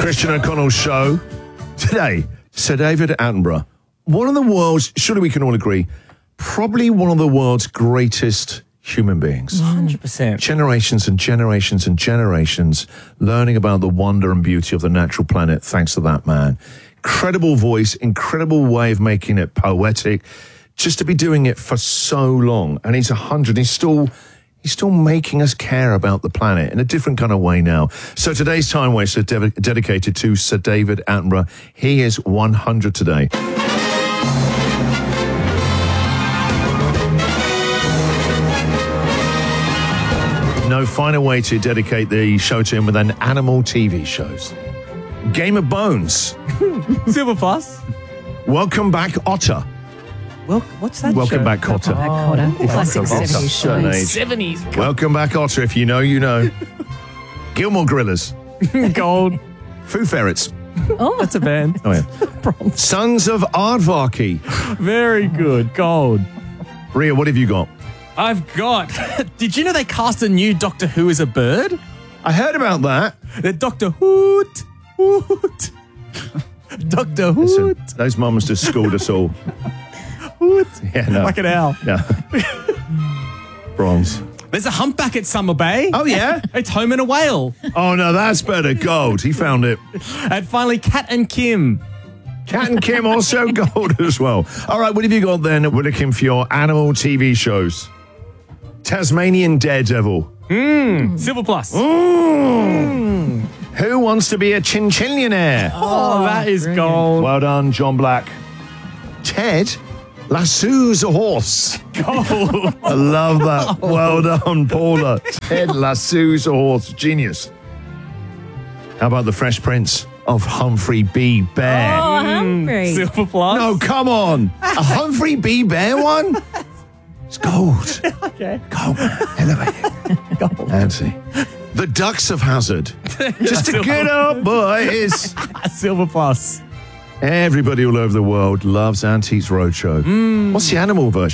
Christian O'Connell's show. Today, Sir David Attenborough, one of the world's, surely we can all agree, probably one of the world's greatest human beings. 100%. Generations and generations and generations learning about the wonder and beauty of the natural planet thanks to that man. Incredible voice, incredible way of making it poetic, just to be doing it for so long. And he's 100, he's still making us care about the planet in a different kind of way now. So today's Time Waster dedicated to Sir David Attenborough. He is 100 today. No finer way to dedicate the show to him than animal TV shows. Game of Bones. Silver Plus. Welcome back, Otter. Well, what's that Welcome show? back, Cotter. Classic Welcome, 70s Otter. shows. 70s. Welcome back, Otter. If you know, you know. Gilmore Gorillas. Gold. Foo Ferrets. Oh, That's a band. Oh, yeah. Sons of Aardvark. Very good. Gold. Ria, what have you got? I've got... Did you know they cast a new Doctor Who as a bird? I heard about that. The Doctor Hoot. Hoot. Doctor Hoot. Listen, those mums just schooled us all. Hoot. Yeah, no. Like an owl. Yeah. Bronze. There's a humpback at Summer Bay. Oh, yeah? It's home in a whale. Oh, no, that's better. Gold. He found it. And finally, Cat and Kim. Cat and Kim also gold as well. All right, what have you got then? We're looking for your animal TV shows. Tasmanian Daredevil. Silver Plus. Who wants to be a chinchillionaire? Oh, that is gold. Well done, John Black. Ted lassoes a horse. Gold. I love that. Well done, Paula. Ted lassoes a horse. Genius. How about the Fresh Prince of Humphrey B. Bear? oh, Humphrey. Silver Plus. No, come on. A Humphrey B. Bear one? It's gold. Okay. Gold, man. Elevate it. Gold. Nancy. The Ducks of Hazzard. Just a good old boys. Silver Plus. Everybody all over the world loves Antiques Roadshow. What's the animal version?